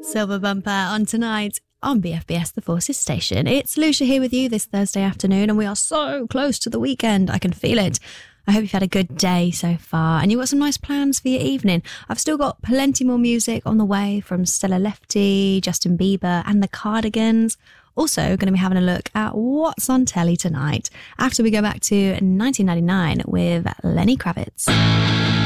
Silver Bumper on tonight on BFBS The Forces station. It's Lucia here with you this Thursday afternoon, and we are so close to the weekend. I can feel it. I hope you've had a good day so far and you've got some nice plans for your evening. I've still got plenty more music on the way from Stella Lefty, Justin Bieber and the Cardigans. Also going to be having a look at what's on telly tonight after we go back to 1999 with Lenny Kravitz.